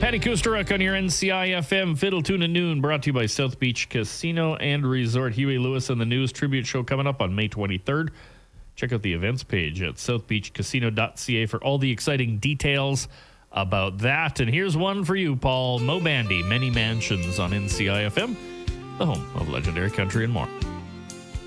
Patty Kusteruk on your NCI-FM Fiddle Tune at Noon, brought to you by South Beach Casino and Resort. Huey Lewis and the News Tribute Show coming up on May 23rd. Check out the events page at southbeachcasino.ca for all the exciting details about that. And here's one for you, Paul. Mo Bandy, Many Mansions on NCI-FM, the home of legendary country and more.